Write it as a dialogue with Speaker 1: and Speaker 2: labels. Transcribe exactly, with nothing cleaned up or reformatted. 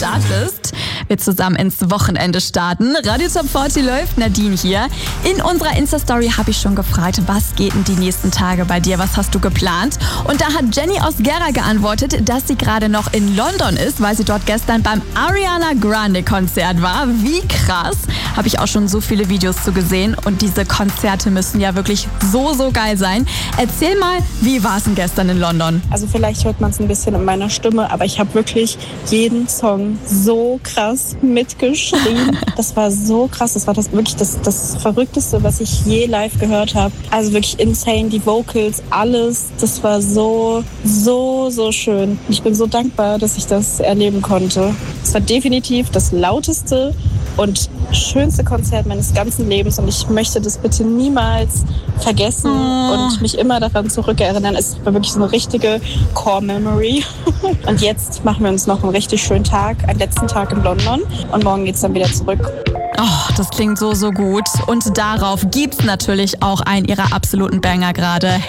Speaker 1: startest. Wir zusammen ins Wochenende starten. Radio Top vierzig läuft, Nadine hier. In unserer Insta-Story habe ich schon gefragt, was geht denn die nächsten Tage bei dir? Was hast du geplant? Und da hat Jenny aus Gera geantwortet, dass sie gerade noch in London ist, weil sie dort gestern beim Ariana Grande Konzert war. Wie krass! Habe ich auch schon so viele Videos zu gesehen. Und diese Konzerte müssen ja wirklich so, so geil sein. Erzähl mal, wie war es denn gestern in London?
Speaker 2: Also vielleicht hört man es ein bisschen in meiner Stimme, aber ich habe wirklich jeden Song so krass mitgeschrien. Das war so krass. Das war das wirklich das, das Verrückteste, was ich je live gehört habe. Also wirklich insane, die Vocals, alles. Das war so, so, so schön. Ich bin so dankbar, dass ich das erleben konnte. Es war definitiv das lauteste und schönste Konzert meines ganzen Lebens und ich möchte das bitte niemals vergessen oh. und mich immer daran zurückerinnern. Es war wirklich so eine richtige Core-Memory. Und jetzt machen wir uns noch einen richtig schönen Tag, einen letzten Tag in London und morgen geht's dann wieder zurück.
Speaker 1: Oh, das klingt so, so gut. Und darauf gibt's natürlich auch einen ihrer absoluten Banger gerade.